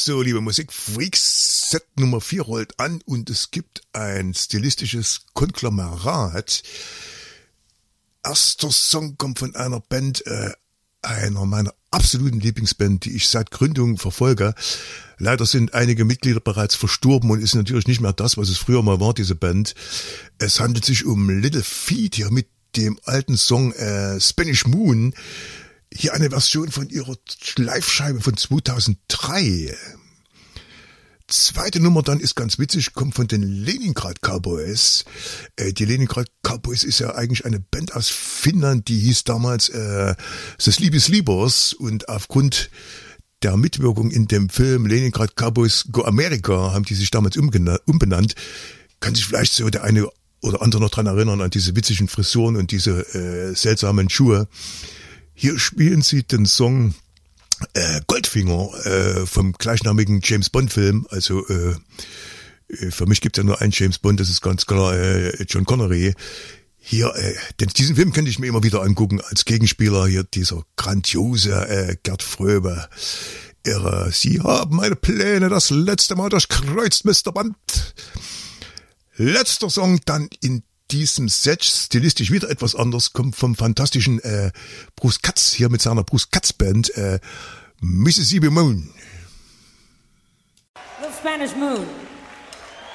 So, liebe Musikfreaks, Set Nummer 4 rollt an und es gibt ein stilistisches Konglomerat. Erster Song kommt von einer Band, einer meiner absoluten Lieblingsband, die ich seit Gründung verfolge. Leider sind einige Mitglieder bereits verstorben und ist natürlich nicht mehr das, was es früher mal war, diese Band. Es handelt sich um Little Feat hier mit dem alten Song Spanish Moon. Hier eine Version von ihrer Live-Scheibe von 2003. Zweite Nummer dann ist ganz witzig, kommt von den Leningrad Cowboys. Die Leningrad Cowboys ist ja eigentlich eine Band aus Finnland, die hieß damals Das Liebes Liebers und aufgrund der Mitwirkung in dem Film Leningrad Cowboys Go America haben die sich damals umbenannt. Kann sich vielleicht so der eine oder andere noch dran erinnern an diese witzigen Frisuren und diese seltsamen Schuhe. Hier spielen sie den Song Goldfinger vom gleichnamigen James Bond Film. Also für mich gibt es ja nur einen James Bond, das ist ganz klar John Connery. Hier, denn diesen Film könnte ich mir immer wieder angucken als Gegenspieler hier dieser grandiose Gerd Fröbe. Irre, Sie haben meine Pläne das letzte Mal durchkreuzt, Mr. Bond. Letzter Song dann in diesem Set, stilistisch wieder etwas anders, kommt vom fantastischen Bruce Katz, hier mit seiner Bruce Katz Band, Mississippi Moon. Little Spanish Moon.